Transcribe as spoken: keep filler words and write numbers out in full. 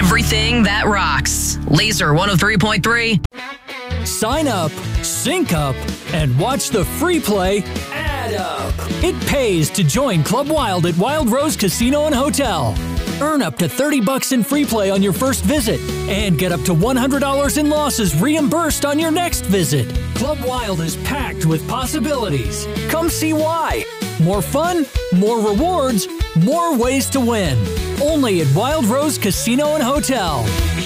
everything that rocks. Laser one oh three point three. Sign up, sync up, and watch the free play add up. It pays to join Club Wild at Wild Rose Casino and Hotel. Earn up to thirty bucks in free play on your first visit and get up to one hundred dollars in losses reimbursed on your next visit. Club Wild is packed with possibilities. Come see why. More fun, more rewards, more ways to win. Only at Wild Rose Casino and Hotel.